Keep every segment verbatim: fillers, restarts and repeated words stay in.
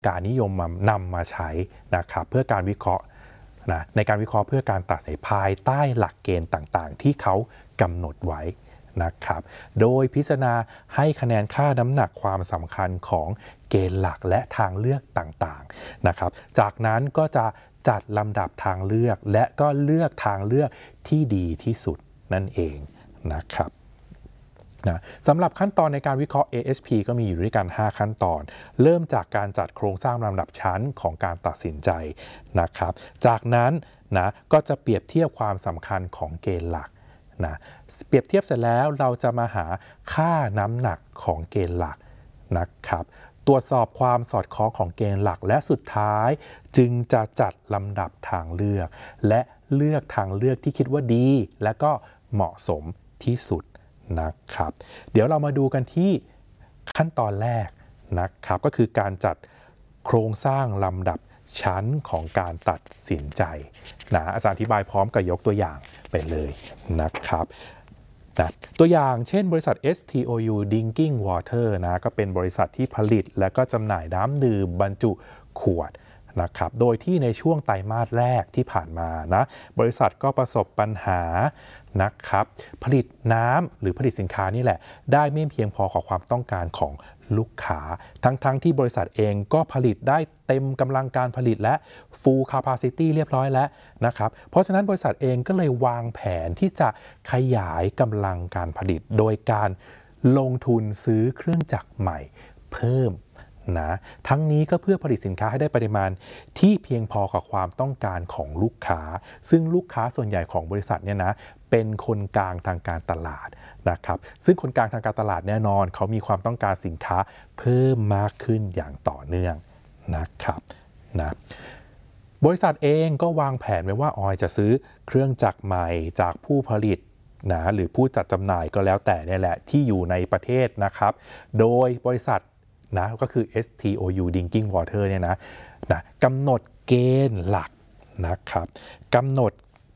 การนิยมนำมาใช้นะครับเพื่อการวิเคราะห์นะในการวิเคราะห์เพื่อการตัดสินภายใต้หลักเกณฑ์ต่างๆที่เขากำหนดไว้นะครับโดยพิจารณาให้คะแนนค่าน้ำหนักความสำคัญของเกณฑ์หลักและทางเลือกต่างๆนะครับจากนั้นก็จะจัดลำดับทางเลือกและก็เลือกทางเลือกที่ดีที่สุดนั่นเองนะครับนะสำหรับขั้นตอนในการวิเคราะห์ เอ เอส พี ก็มีอยู่ด้วยกันห้าขั้นตอนเริ่มจากการจัดโครงสร้างลำดับชั้นของการตัดสินใจนะครับจากนั้นนะก็จะเปรียบเทียบความสำคัญของเกณฑ์หลักนะเปรียบเทียบเสร็จแล้วเราจะมาหาค่าน้ำหนักของเกณฑ์หลักนะครับตรวจสอบความสอดคล้องของเกณฑ์หลักและสุดท้ายจึงจะจัดลำดับทางเลือกและเลือกทางเลือกที่คิดว่าดีและก็เหมาะสมที่สุดนะครับเดี๋ยวเรามาดูกันที่ขั้นตอนแรกนะครับก็คือการจัดโครงสร้างลำดับชั้นของการตัดสินใจนะอาจารย์อธิบายพร้อมกับยกตัวอย่างไปเลยนะครับนะตัวอย่างเช่นบริษัท เอส ที โอ ยู Drinking Water นะก็เป็นบริษัทที่ผลิตและก็จำหน่ายน้ำดื่มบรรจุขวดนะครับโดยที่ในช่วงไตรมาสแรกที่ผ่านมานะบริษัทก็ประสบปัญหานะครับผลิตน้ำหรือผลิตสินค้านี่แหละได้ไม่เพียงพอกับความต้องการของลูกค้าทั้งๆ ท, ที่บริษัทเองก็ผลิตได้เต็มกำลังการผลิตและ full capacity เรียบร้อยแล้วนะครับเพราะฉะนั้นบริษัทเองก็เลยวางแผนที่จะขยายกำลังการผลิตโดยการลงทุนซื้อเครื่องจักรใหม่เพิ่มนะทั้งนี้ก็เพื่อผลิตสินค้าให้ได้ปริมาณที่เพียงพอกับความต้องการของลูกค้าซึ่งลูกค้าส่วนใหญ่ของบริษัทเนี่ยนะเป็นคนกลางทางการตลาดนะครับซึ่งคนกลางทางการตลาดแน่นอนเขามีความต้องการสินค้าเพิ่มมากขึ้นอย่างต่อเนื่องนะครับนะบริษัทเองก็วางแผนไว้ว่าออยจะซื้อเครื่องจักรใหม่จากผู้ผลิตนะหรือผู้จัดจำหน่ายก็แล้วแต่เนี่ยแหละที่อยู่ในประเทศนะครับโดยบริษัทนะก็คือ เอส ที โอ ยู Drinking Water เนี่ยนะนะกำหนดเกณฑ์หลักนะครับกำหนด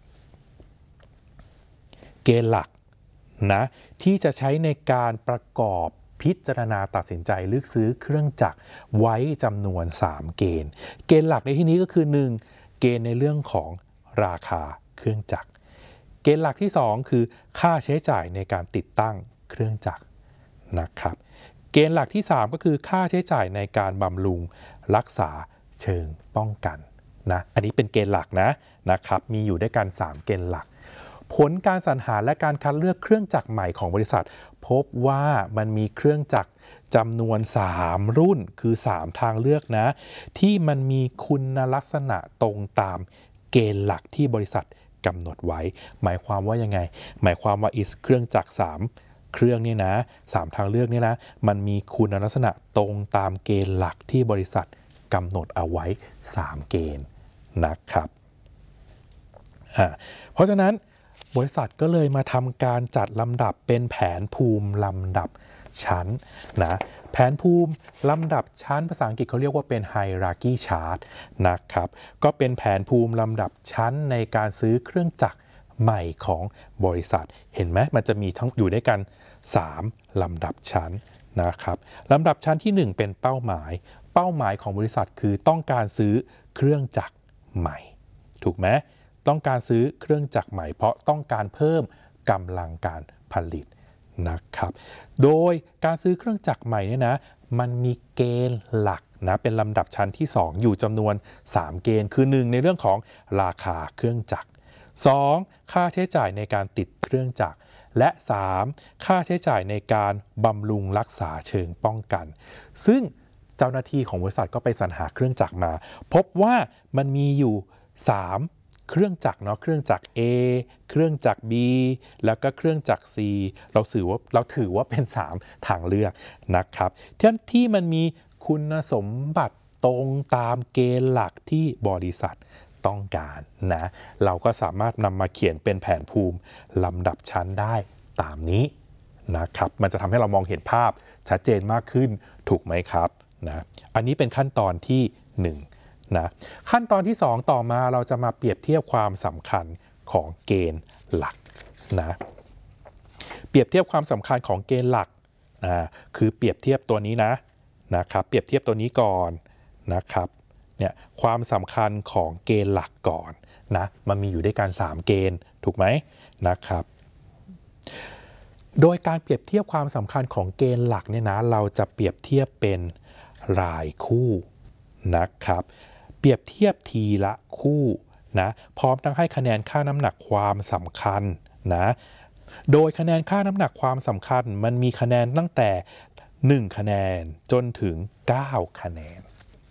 เกณฑ์หลักนะที่จะใช้ในการประกอบพิจารณาตัดสินใจเลือกซื้อเครื่องจักรไว้จำนวนสามเกณฑ์เกณฑ์หลักในที่นี้ก็คือหนึ่งเกณฑ์ในเรื่องของราคาเครื่องจักรเกณฑ์หลักที่สองคือค่าใช้จ่ายในการติดตั้งเครื่องจักรนะครับเกณฑ์หลักที่สามก็คือค่าใช้จ่ายในการบำรุงรักษาเชิงป้องกันนะอันนี้เป็นเกณฑ์หลักนะนะครับมีอยู่ด้วยกันสามเกณฑ์หลักผลการสรรหาและการคัดเลือกเครื่องจักรใหม่ของบริษัทพบว่ามันมีเครื่องจักรจำนวนสามรุ่นคือสามทางเลือกนะที่มันมีคุณลักษณะตรงตามเกณฑ์หลักที่บริษัทกำหนดไว้หมายความว่ายังไงหมายความว่าอีเครื่องจักรสามเครื่องนี่นะสามทางเลือกนี่นะมันมีคุณลักษณะตรงตามเกณฑ์หลักที่บริษัทกำหนดเอาไว้สามเกณฑ์นะครับอ่าเพราะฉะนั้นบริษัทก็เลยมาทำการจัดลำดับเป็นแผนภูมิลำดับชั้นนะแผนภูมิลำดับชั้นภาษาอังกฤษเขาเรียกว่าเป็น hierarchy chart นะครับก็เป็นแผนภูมิลำดับชั้นในการซื้อเครื่องจักรใหม่ของบริษัทเห็นไหมมันจะมีทั้งอยู่ด้วยกันสามลำดับชั้นนะครับลำดับชั้นที่หนึ่งเป็นเป้าหมายเป้าหมายของบริษัทคือต้องการซื้อเครื่องจักรใหม่ถูกไหมต้องการซื้อเครื่องจักรใหม่เพราะต้องการเพิ่มกำลังการผลิตนะครับโดยการซื้อเครื่องจักรใหม่เนี่ยนะมันมีเกณฑ์หลักนะเป็นลำดับชั้นที่สองอยู่จำนวนสามเกณฑ์คือหนึ่งในเรื่องของราคาเครื่องจักรสองค่าใช้จ่ายในการติดเครื่องจักรและสามค่าใช้จ่ายในการบำรุงรักษาเชิงป้องกันซึ่งเจ้าหน้าที่ของบริษัทก็ไปสรรหาเครื่องจักรมาพบว่ามันมีอยู่สามเครื่องจักรเนาะเครื่องจักร A เครื่องจักร B แล้วก็เครื่องจักร C เราถือว่าเราถือว่าเป็นสามทางเลือกนะครับที่ที่มันมีคุณสมบัติตรงตามเกณฑ์หลักที่บริษัทต้องการนะเราก็สามารถนำมาเขียนเป็นแผนภูมิลำดับชั้นได้ตามนี้นะครับมันจะทำให้เรามองเห็นภาพชัดเจนมากขึ้นถูกไหมครับนะอันนี้เป็นขั้นตอนที่หนึ่งนะขั้นตอนที่สองต่อมาเราจะมาเปรียบเทียบความสำคัญของเกณฑ์หลักนะเปรียบเทียบความสำคัญของเกณฑ์หลักนะคือเปรียบเทียบตัวนี้นะนะครับเปรียบเทียบตัวนี้ก่อนนะครับเนี่ยความสำคัญของเกณฑ์หลักก่อนนะมันมีอยู่ด้วยกันสามเกณฑ์ถูกไหมนะครับโดยการเปรียบเทียบความสำคัญของเกณฑ์หลักเนี่ยนะเราจะเปรียบเทียบเป็นรายคู่นะครับเปรียบเทียบทีละคู่นะพร้อมทั้งให้คะแนนค่าน้ำหนักความสำคัญนะโดยคะแนนค่าน้ำหนักความสำคัญมันมีคะแนนตั้งแต่หนึ่งคะแนนจนถึงเก้าคะแนน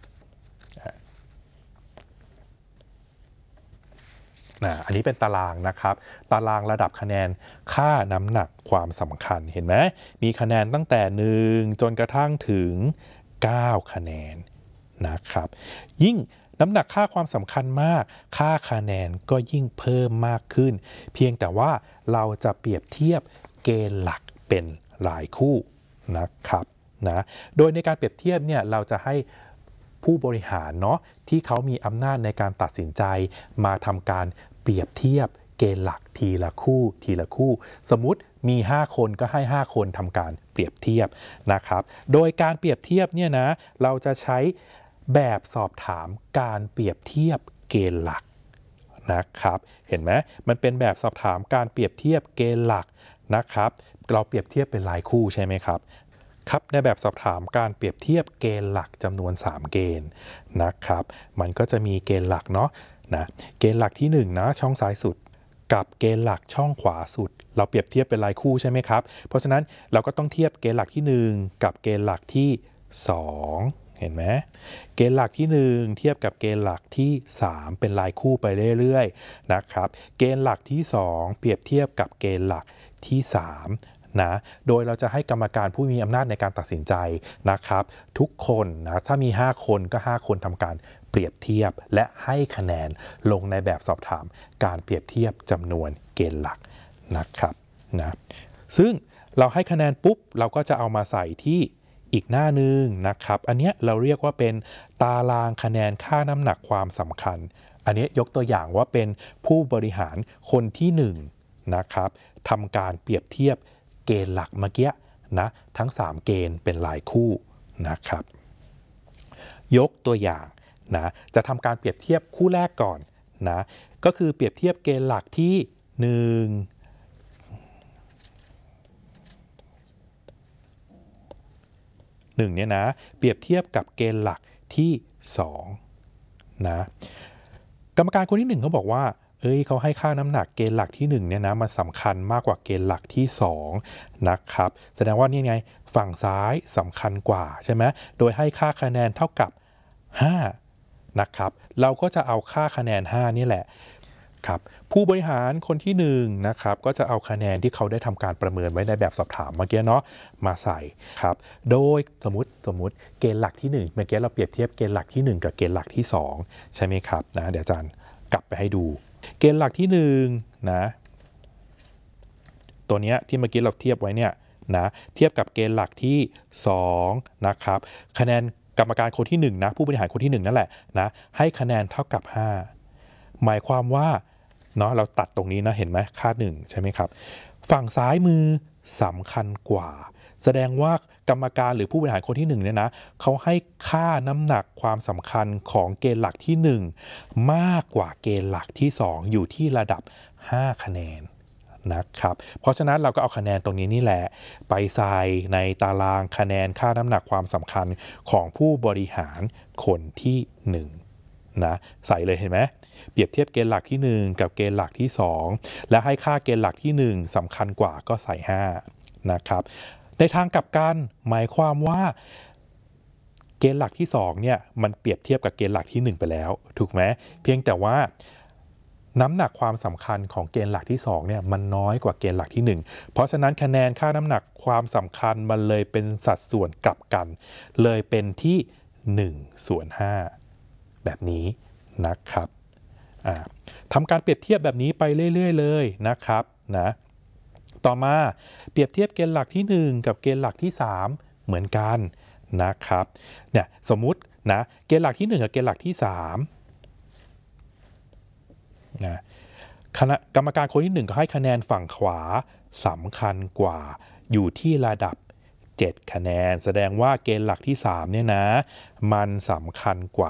นะอันนี้เป็นตารางนะครับตารางระดับคะแนนค่าน้ำหนักความสำคัญเห็นไหมมีคะแนนตั้งแต่หนึ่งจนกระทั่งถึงเก้าคะแนนนะครับยิ่งน้ำหนักค่าความสำคัญมากค่าคะแนนก็ยิ่งเพิ่มมากขึ้นเพียงแต่ว่าเราจะเปรียบเทียบเกณฑ์หลักเป็นรายคู่นะครับนะโดยในการเปรียบเทียบเนี่ยเราจะให้ผู้บริหารเนาะที่เขามีอำนาจในการตัดสินใจมาทำการเปรียบเทียบเกณฑ์หลักทีละคู่ทีละคู่สมมุติมีห้าคนก็ให้ห้าคนทำการเปรียบเทียบนะครับโดยการเปรียบเทียบเนี่ยนะเราจะใช้แบบสอบถามการเปรียบเทียบเกณฑ์หลักนะครับเห็นไหมมันเป็นแบบสอบถามการเปรียบเทียบเกณฑ์หลักนะครับเราเปรียบเทียบเป็นรายคู่ใช่ไหมครับครับในแบบสอบถามการเปรียบเทียบเกณฑ์หลักจำนวนสามเกณฑ์นะครับมันก็จะมีเกณฑ์หลักเนาะนะเกณฑ์หลักที่หนึ่งนะช่องซ้ายสุดกับเกณฑ์หลักช่องขวาสุดเราเปรียบเทียบเป็นรายคู่ใช่ไหมครับเพราะฉะนั้นเราก็ต้องเทียบเกณฑ์หลักที่หนึ่งกับเกณฑ์หลักที่สองเห็นไหมเกณฑ์หลักที่หนึ่งเทียบกับเกณฑ์หลักที่สามเป็นรายคู่ไปเรื่อยๆนะครับเกณฑ์หลักที่สองเปรียบเทียบกับเกณฑ์หลักที่สามนะโดยเราจะให้กรรมการผู้มีอำนาจในการตัดสินใจนะครับทุกคนนะถ้ามีห้าคนก็ห้าคนทำการเปรียบเทียบและให้คะแนนลงในแบบสอบถามการเปรียบเทียบจำนวนเกณฑ์หลักนะครับนะซึ่งเราให้คะแนนปุ๊บเราก็จะเอามาใส่ที่อีกหน้านึงนะครับอันนี้เราเรียกว่าเป็นตารางคะแนนค่าน้ำหนักความสำคัญอันนี้ยกตัวอย่างว่าเป็นผู้บริหารคนที่หนึ่งนะครับทำการเปรียบเทียบเกณฑ์หลักเมื่อกี้นะทั้งสามเกณฑ์เป็นรายคู่นะครับยกตัวอย่างนะจะทำการเปรียบเทียบคู่แรกก่อนนะก็คือเปรียบเทียบเกณฑ์หลักที่หนึ่งหนึ่งเนี่ยนะเปรียบเทียบกับเกณฑ์หลักที่สองนะกรรมการคนที่หนึ่งเขาบอกว่าเอ้ยเขาให้ค่าน้ำหนักเกณฑ์หลักที่หนึ่งเนี่ยนะมันสำคัญมากกว่าเกณฑ์หลักที่สองนะครับแสดงว่านี่ไงฝั่งซ้ายสำคัญกว่าใช่ไหมโดยให้ค่าคะแนนเท่ากับห้านะครับเราก็จะเอาค่าคะแนนห้านี่แหละครับผู้บริหารคนที่หนึ่งนะครับก็จะเอาคะแนนที่เขาได้ทำการประเมินไว้ในแบบสอบถามเมื่อกี้เนาะมาใส่ครับโดยสมมติสมมติเกณฑ์หลักที่หนึ่งเมื่อกี้เราเปรียบเทียบเกณฑ์หลักที่หนึ่งกับเกณฑ์หลักที่สองใช่ไหมครับนะเดี๋ยวอาจารย์กลับไปให้ดูเกณฑ์หลักที่หนึ่งนะตัวนี้ที่เมื่อกี้เราเทียบไว้เนี่ยนะเทียบกับเกณฑ์หลักที่สองนะครับคะแนนกรรมการคนที่หนึ่งนะผู้บริหารคนที่หนึ่งนั่นแหละนะให้คะแนนเท่ากับห้าหมายความว่าเนาะเราตัดตรงนี้นะเห็นไหมค่าหนึ่งใช่ไหมครับฝั่งซ้ายมือสำคัญกว่าแสดงว่ากรรมการหรือผู้บริหารคนที่หนึ่งเนี่ยนะเขาให้ค่าน้ำหนักความสำคัญของเกณฑ์หลักที่หนึ่งมากกว่าเกณฑ์หลักที่สองอยู่ที่ระดับห้าคะแนนนะครับเพราะฉะนั้นเราก็เอาคะแนนตรงนี้นี่แหละไปใส่ในตารางคะแนนค่าน้ำหนักความสำคัญของผู้บริหารคนที่หนึ่งนะใส่เลยเห็นไหมเปรียบเทียบเกณฑ์หลักที่หนึ่งกับเกณฑ์หลักที่สองและให้ค่าเกณฑ์หลักที่หนึ่งสำคัญกว่าก็ใส่ห้านะครับในทางกลับกันหมายความว่าเกณฑ์หลักที่สองเนี่ยมันเปรียบเทียบกับเกณฑ์หลักที่หนึ่งไปแล้วถูกไหมเพียงแต่ว่าน้ำหนักความสำคัญของเกณฑ์หลักที่สองเนี่ยมันน้อยกว่าเกณฑ์หลักที่หนึ่งเพราะฉะนั้นคะแนนค่าน้ำหนักความสำคัญมันเลยเป็นสัดส่วนกลับกันเลยเป็นที่หนึ่งส่วนห้าแบบนี้นะครับทำการเปรียบเทียบแบบนี้ไปเรื่อยๆเลยนะครับนะต่อมาเปรียบเทียบเกณฑ์หลักที่หนึ่งกับเกณฑ์หลักที่สามเหมือนกันนะครับเนี่ยสมมุตินะเกณฑ์หลักที่หนึ่งกับเกณฑ์หลักที่สามนะคณะกรรมการคนที่หนึ่งก็ให้คะแนนฝั่งขวาสำคัญกว่าอยู่ที่ระดับเจ็ดคะแนนแสดงว่าเกณฑ์หลักที่สามเนี่ยนะมันสำคัญกว่า